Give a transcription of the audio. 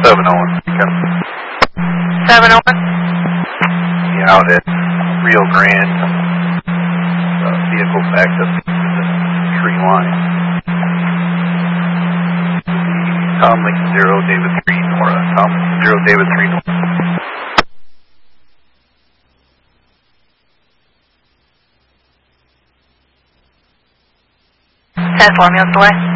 701. 701? Yeah, out at Rio Grande. Vehicle backed up to the tree line. Tom Lincoln 0, David 3, Nora. Tom Lincoln 0, David 3, Nora. Tesla, Romeo, delay.